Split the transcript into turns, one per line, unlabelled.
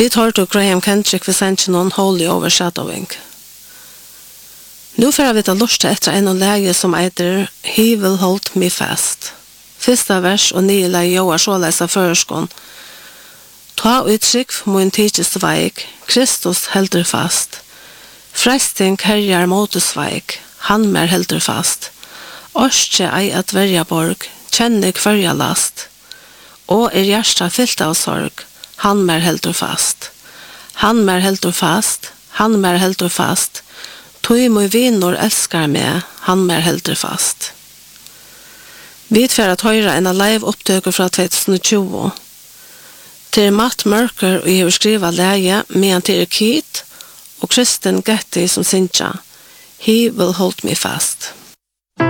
Vi tar til Graham Kendrick ved sensjonen Holy Overshadowing. Nu får vi ta lust etter en läge som heter He will hold me fast. Fyrsta vers og nye leie joar såleis av føreskån. Ta uttrykk mun tidsist veik, Kristus heldur fast. Fresting herjar motusveik, han mer heldur fast. Orskje ei at verja borg, kjenne kvarja last. Og hjersta fyllt av sorg, han mer heldur fast. Han mer heldur fast, han mer heldur fast. Tui moi vinor elskar meg, han mer heldur fast. Vi får at høyre en live opptøker fra 2020. Til Matt Merker og jeg har skrivet leie med til Keith og Kristen Getty som synger He will hold me fast.